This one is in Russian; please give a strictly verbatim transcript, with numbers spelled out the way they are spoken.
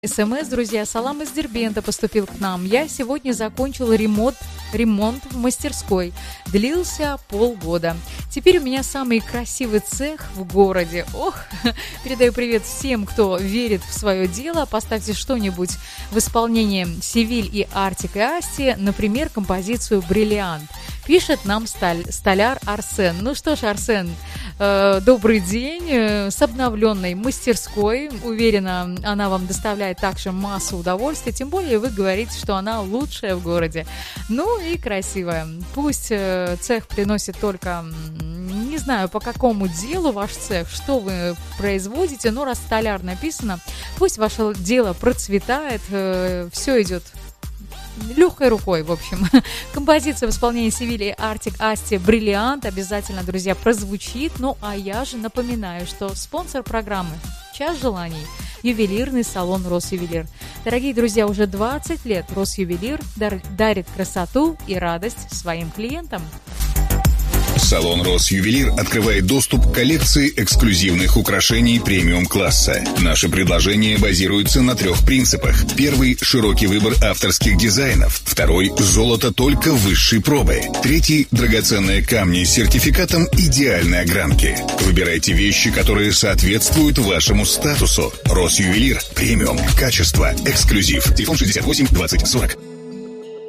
СМС, друзья, салам из Дербента поступил к нам. Я сегодня закончил ремонт, ремонт в мастерской. Длился полгода. Теперь у меня самый красивый цех в городе. Ох, передаю привет всем, кто верит в свое дело. Поставьте что-нибудь в исполнении Севиль и Артик и Асти, например, композицию «Бриллиант». Пишет нам сталь, столяр Арсен. Ну что ж, Арсен, э, добрый день. Э, с обновленной мастерской. Уверена, она вам доставляет также массу удовольствия. Тем более вы говорите, что она лучшая в городе. Ну и красивая. Пусть э, цех приносит только... Не знаю, по какому делу ваш цех, что вы производите, но раз столяр написано, пусть ваше дело процветает, э, все идет легкой рукой, в общем. Композиция в исполнении Севиль Артик Асти «Бриллиант» обязательно, друзья, прозвучит. Ну, а я же напоминаю, что спонсор программы «Час желаний» — ювелирный салон «Росювелир». Дорогие друзья, уже двадцать лет «Росювелир» дарит красоту и радость своим клиентам. Салон «Росювелир» открывает доступ к коллекции эксклюзивных украшений премиум-класса. Наши предложения базируются на трех принципах. Первый – широкий выбор авторских дизайнов. Второй – золото только высшей пробы. Третий – драгоценные камни с сертификатом идеальной огранки. Выбирайте вещи, которые соответствуют вашему статусу. «Росювелир» – премиум, качество, эксклюзив. Телефон шестьдесят восемь двадцать сорок.